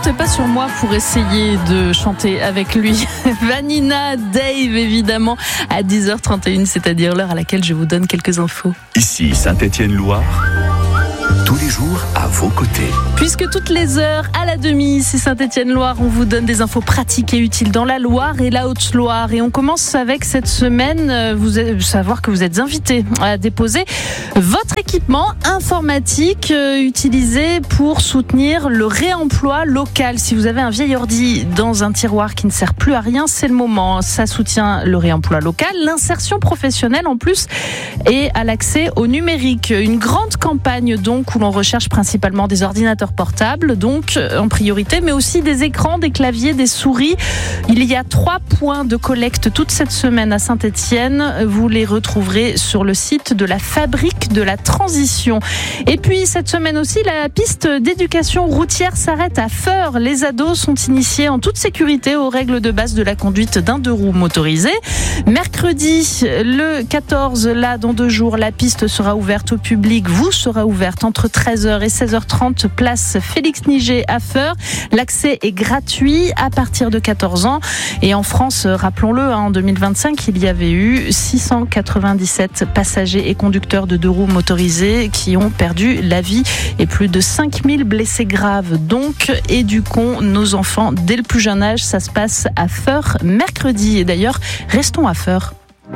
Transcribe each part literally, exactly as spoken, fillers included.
comptez pas sur moi pour essayer de chanter avec lui. Vanina, Dave, évidemment, à dix heures trente et une, c'est-à-dire l'heure à laquelle je vous donne quelques infos. Ici Saint-Étienne-Loire, tous les jours à vos côtés. Puisque toutes les heures à la demi, c'est Saint-Étienne-Loire, on vous donne des infos pratiques et utiles dans la Loire et la Haute-Loire. Et on commence avec cette semaine, vous allez savoir que vous êtes invités à déposer votre équipement informatique euh, utilisé pour soutenir le réemploi local. Si vous avez un vieil ordi dans un tiroir qui ne sert plus à rien, c'est le moment. Ça soutient le réemploi local, l'insertion professionnelle en plus et à l'accès au numérique. Une grande campagne donc où l'on recherche principalement des ordinateurs portables, donc en priorité, mais aussi des écrans, des claviers, des souris. Il y a trois points de collecte toute cette semaine à Saint-Étienne. Vous les retrouverez sur le site de la Fabrique de la Transition. Et puis cette semaine aussi, la piste d'éducation routière s'arrête à Feurs. Les ados sont initiés en toute sécurité aux règles de base de la conduite d'un deux roues motorisé. Mercredi, le quatorze, là dans deux jours, la piste sera ouverte au public. Vous sera ouverte entre treize heures et seize heures trente, place Félix Niger à Feurs. L'accès est gratuit à partir de quatorze ans. Et en France, rappelons-le, hein, en deux mille vingt-cinq, il y avait eu six cent quatre-vingt-dix-sept passagers et conducteurs de deux roues motorisés qui ont perdu la vie et plus de cinq mille blessés graves. Donc, éduquons nos enfants dès le plus jeune âge. Ça se passe à Feurs mercredi. Et d'ailleurs, restons à Feurs.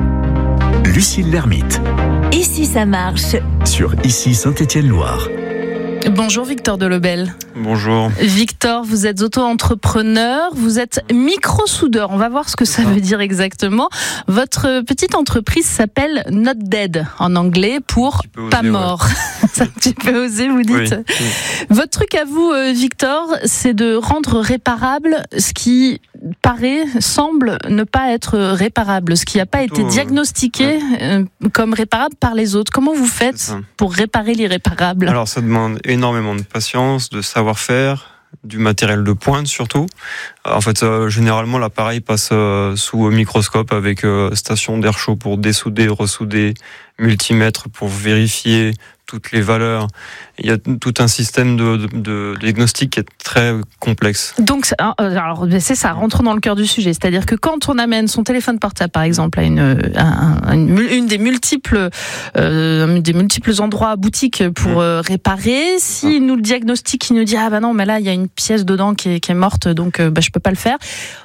Lucille Lermite. Ici ça marche. Sur Ici Saint-Étienne-Loire. Bonjour Victor Delobel. Bonjour. Victor, vous êtes auto-entrepreneur, vous êtes micro-soudeur. On va voir ce que ça veut dire exactement. Votre petite entreprise s'appelle Not Dead en anglais pour pas osé, mort. Ouais. C'est un petit peu osé, vous dites. Oui, oui. Votre truc à vous, Victor, c'est de rendre réparable ce qui paraît, semble ne pas être réparable, ce qui n'a pas Plutôt, été diagnostiqué euh, ouais. comme réparable par les autres. Comment vous faites pour réparer l'irréparable ? Alors ça demande énormément de patience, de savoir-faire, du matériel de pointe surtout. En fait, euh, généralement, l'appareil passe euh, sous microscope avec euh, station d'air chaud pour dessouder, ressouder, multimètre pour vérifier toutes les valeurs. Il y a tout un système de, de, de diagnostic qui est très complexe. Donc, alors, c'est ça, rentrons dans le cœur du sujet. C'est-à-dire que quand on amène son téléphone portable, par exemple, à une, à une, une des multiples, euh, des multiples endroits, boutiques pour euh, réparer, s'il mmh. nous le diagnostique, il nous dit ah bah non, mais là il y a une pièce dedans qui est, qui est morte, donc euh, bah, je peux pas le faire.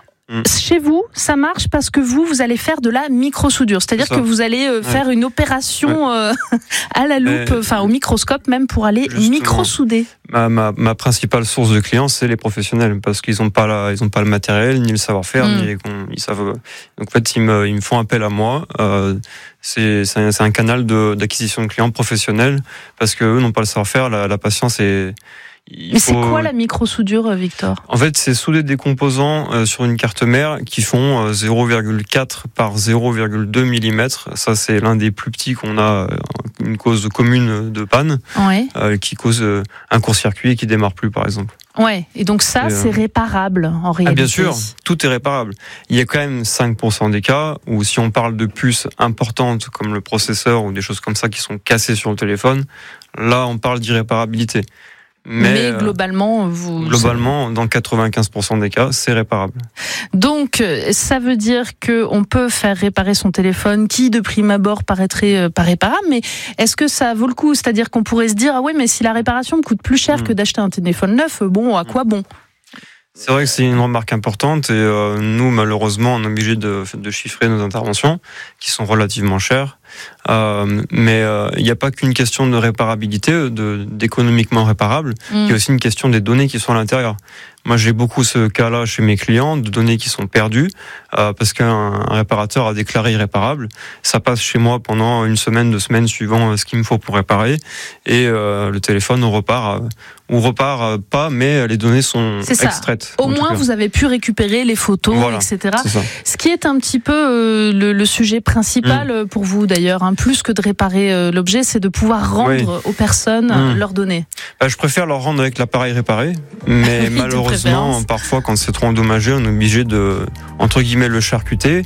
Chez vous, ça marche parce que vous, vous allez faire de la micro-soudure. C'est-à-dire c'est que vous allez euh, ouais. faire une opération ouais. euh, à la loupe, enfin au microscope même, pour aller micro-souder. Ma, ma, ma principale source de clients, c'est les professionnels, parce qu'ils n'ont pas, la, ils ont pas le matériel, ni le savoir-faire, mm. ni les, ils savent. Donc en fait, ils me, ils me font appel à moi. Euh, c'est, c'est, un, c'est un canal de, d'acquisition de clients professionnels, parce qu'eux n'ont pas le savoir-faire, la, la patience est... Il Mais faut... c'est quoi la micro-soudure, Victor ? En fait, c'est souder des composants euh, sur une carte mère qui font euh, zéro virgule quatre par zéro virgule deux millimètres. Ça, c'est l'un des plus petits qu'on a, euh, une cause commune de panne, ouais. euh, qui cause euh, un court-circuit et qui démarre plus, par exemple. Ouais, et donc ça, et, c'est euh... réparable, en réalité. Ah, bien sûr, tout est réparable. Il y a quand même cinq pour cent des cas où si on parle de puces importantes, comme le processeur ou des choses comme ça qui sont cassées sur le téléphone, là, on parle d'irréparabilité. Mais, Mais globalement, vous... globalement, dans quatre-vingt-quinze pour cent des cas, c'est réparable. Donc, ça veut dire qu'on peut faire réparer son téléphone qui, de prime abord, paraîtrait pas réparable. Mais est-ce que ça vaut le coup ? C'est-à-dire qu'on pourrait se dire, ah oui, mais si la réparation me coûte plus cher mmh. que d'acheter un téléphone neuf, bon, à quoi bon ? C'est vrai que c'est une remarque importante et euh, nous, malheureusement, on est obligé de, de chiffrer nos interventions, qui sont relativement chères. Euh, mais il euh, n'y a pas qu'une question de réparabilité, de, d'économiquement réparable, il mmh. y a aussi une question des données qui sont à l'intérieur. Moi, j'ai beaucoup ce cas-là chez mes clients, de données qui sont perdues, euh, parce qu'un un réparateur a déclaré irréparable. Ça passe chez moi pendant une semaine, deux semaines, suivant ce qu'il me faut pour réparer, et euh, le téléphone, on repart, euh, on repart euh, pas, mais les données sont c'est extraites. Au moins, vous avez pu récupérer les photos, voilà, et cetera. Ce qui est un petit peu euh, le, le sujet principal mmh. pour vous, d'ailleurs, hein, plus que de réparer euh, l'objet, c'est de pouvoir rendre oui. aux personnes mmh. leurs données. Bah, je préfère leur rendre avec l'appareil réparé, mais oui, malheureusement, parfois, quand c'est trop endommagé, on est obligé de, entre guillemets, le charcuter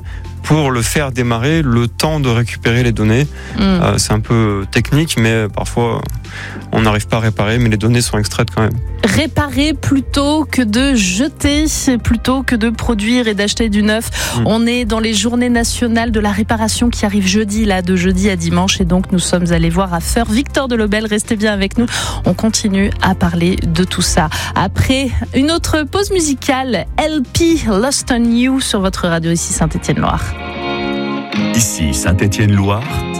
pour le faire démarrer, le temps de récupérer les données. Mmh. Euh, c'est un peu technique, mais parfois on n'arrive pas à réparer, mais les données sont extraites quand même. Réparer plutôt que de jeter, plutôt que de produire et d'acheter du neuf. Mmh. On est dans les journées nationales de la réparation qui arrivent jeudi, là, de jeudi à dimanche, et donc nous sommes allés voir à Feur. Victor Delobel, restez bien avec nous. On continue à parler de tout ça. Après une autre pause musicale, L P Lost on You sur votre radio ici Saint-Étienne-Loire. Ici Saint-Étienne-Loire.